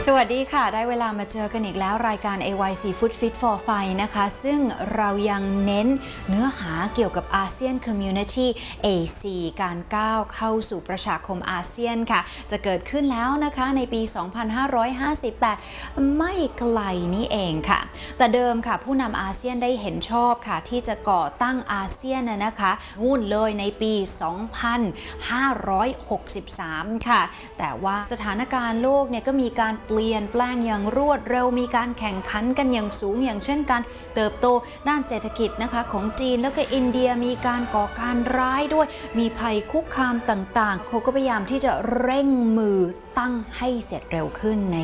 สวัสดีค่ะได้เวลามาเจอกันอีกแล้วรายการ AYC Food Fit for Fun นะคะซึ่งเรายังเน้นเนื้อหาเกี่ยวกับอาเซียน Community AC การก้าวเข้าสู่ประชาคมอาเซียนค่ะจะเกิดขึ้นแล้วนะคะในปี 2558 ไม่ไกลนี้เองค่ะแต่เดิมค่ะผู้นำอาเซียนได้เห็นชอบค่ะที่จะก่อตั้งอาเซียนนะคะนู่นเลยในปี 2563 ค่ะแต่ว่าสถานการณ์โลกเนี่ยก็มีการเปลี่ยนแปลงอย่างรวดเร็วมีการแข่งขันกันอย่างสูงอย่างเช่นการเติบโตด้านเศรษฐกิจนะคะของจีนแล้วก็อินเดียมีการก่อการร้ายด้วยมีภัยคุกคามต่างๆเขาก็พยายามที่จะเร่งมือตั้งให้เสร็จเร็วขึ้นใน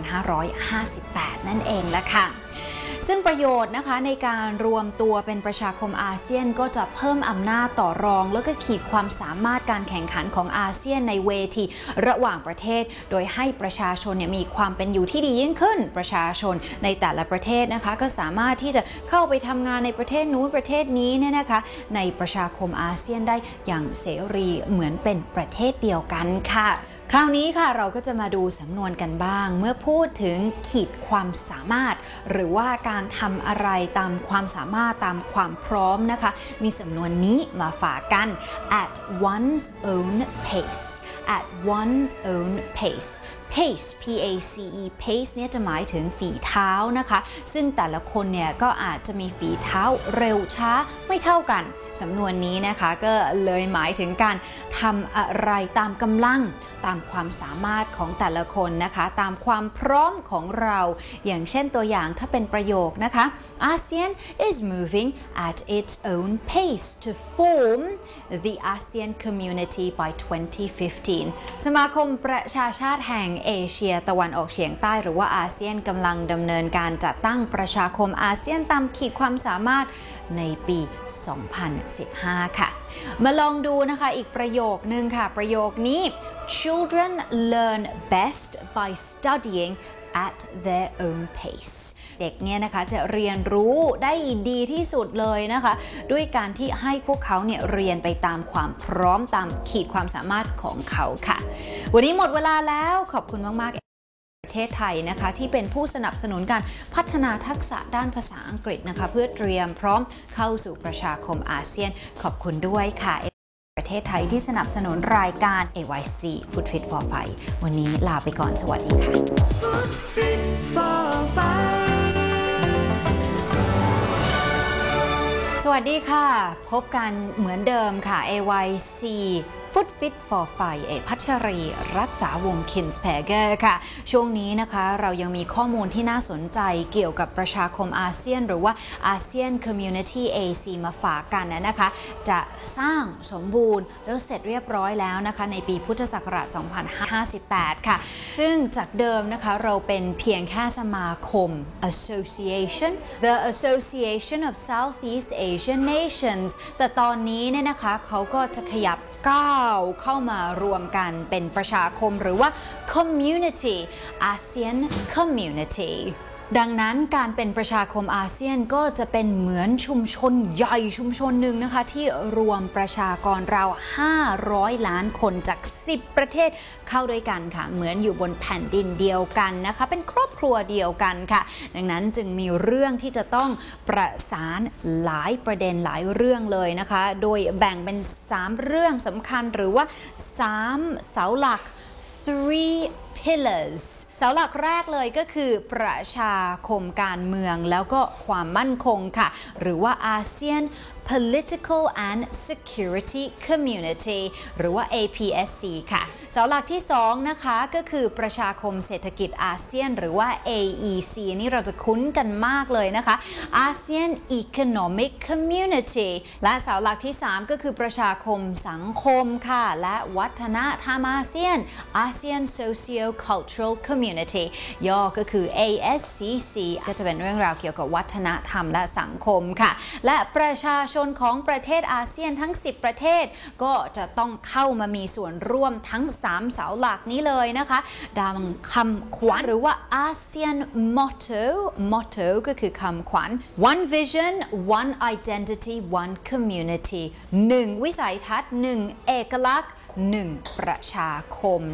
2558 นั่นเองละค่ะซึ่งประโยชน์นะคะในการรวมตัวเป็นประชาคมอาเซียนก็จะเพิ่มอำนาจต่อรองแล้วก็ขีดความสามารถการแข่งขันของอาเซียนในเวทีระหว่างประเทศโดยให้ประชาชนมีความเป็นอยู่ที่ดียิ่งขึ้นประชาชนในแต่ละประเทศนะคะก็สามารถที่จะเข้าไปทำงานในประเทศนู้นประเทศนี้เนี่ยนะคะในประชาคมอาเซียนได้อย่างเสรีเหมือนเป็นประเทศเดียวกันค่ะคราวนี้ค่ะเราก็จะมาดูสำนวนกันบ้างเมื่อพูดถึงขีดความสามารถหรือว่าการทำอะไรตามความสามารถตามความพร้อมนะคะมีสำนวนนี้มาฝากกัน at one's own pace at one's own pace pace P-A-C-E pace เนี่ยจะหมายถึงฝีเท้านะคะซึ่งแต่ละคนเนี่ยก็อาจจะมีฝีเท้าเร็วช้าไม่เท่ากันสำนวนนี้นะคะก็เลยหมายถึงการทำอะไรตามกำลังตามความสามารถของแต่ละคนนะคะตามความพร้อมของเราอย่างเช่นตัวอย่างถ้าเป็นประโยคนะคะ ASEAN is moving at its own pace to form the ASEAN community by 2015 สมาคมประชาชาติแห่งเอเชียตะวันออกเฉียงใต้หรือว่าอาเซียนกำลังดำเนินการจัดตั้งประชาคมอาเซียนตามขีดความสามารถในปี 2015 ค่ะมาลองดูนะคะอีกประโยคนึงค่ะประโยคนี้ Children learn best by studying at their own pace เด็กเนี่ยนะคะจะเรียนรู้ได้ดีที่สุดเลยนะคะด้วยการที่ให้พวกเขาเนี่ยเรียนไปตามความพร้อมตามขีดความสามารถของเขาค่ะวันนี้หมดเวลาแล้วขอบคุณมากๆประเทศไทยนะคะที่เป็นผู้สนับสนุนการพัฒนาทักษะด้านภาษาอังกฤษนะคะเพื่อเตรียมพร้อมเข้าสู่ประชาคมอาเซียนขอบคุณด้วยค่ะประเทศไทยที่สนับสนุนรายการ AYC Food Fit for Fun วันนี้ลาไปก่อนสวัสดีค่ะ Food Fit for Fun สวัสดีค่ะพบกันเหมือนเดิมค่ะ AYC Food Fit for Fun พัชรีรักษาวงศ์คินส์แพเกอร์ค่ะช่วงนี้นะคะเรายังมีข้อมูลที่น่าสนใจเกี่ยวกับประชาคมอาเซียนหรือว่า ASEAN Community AC มาฝากกันนะคะจะสร้างสมบูรณ์แล้วเสร็จเรียบร้อยแล้วนะคะในปีพุทธศักราช 2558 ค่ะซึ่งจากเดิมนะคะเราเป็นเพียงแค่สมาคม Association The Association of Southeast Asian Nations แต่ตอนนี้เนี่ยนะคะเขาก็จะขยับก้าวเข้ามารวมกันเป็นประชาคมหรือว่า Community ASEAN Community ดังนั้นการเป็นประชาคมอาเซียนก็จะเป็นเหมือนชุมชนใหญ่ชุมชนหนึ่งนะคะที่รวมประชากรราว500 ล้านคนจาก10ประเทศเข้าด้วยกันค่ะเหมือนอยู่บนแผ่นดินเดียวกันนะคะเป็นครอบครัวเดียวกันค่ะดังนั้นจึงมีเรื่องที่จะต้องประสานหลายประเด็นหลายเรื่องเลยนะคะโดยแบ่งเป็น3เรื่องสำคัญหรือว่า3เสาหลัก three pillars เสาหลักแรกเลยก็คือประชาคมการเมืองแล้วก็ความมั่นคงค่ะหรือว่า ASEAN Political and Security Community หรือว่า APSC ค่ะเสาหลักที่2นะคะก็คือประชาคมเศรษฐกิจอาเซียนหรือว่า AEC นี่เราจะคุ้นกันมากเลยนะคะ ASEAN Economic Community และเสาหลักที่3ก็คือประชาคมสังคมค่ะและวัฒนธรรมอาเซียน ASEAN Socio-Cultural Community ย่อก็คือ ASCC ก็จะเป็นเรื่องราวเกี่ยวกับวัฒนธรรมและสังคมค่ะและประชาชนของประเทศอาเซียนทั้ง10ประเทศก็จะต้องเข้ามามีส่วนร่วมทั้ง3เสาหลักนี้เลยนะคะดังคำขวัญหรือว่า ASEAN Motto ก็คือคำขวัญ One Vision One Identity One Community 1 วิสัยทัศน์1 เอกลักษณ์1 ประชาคม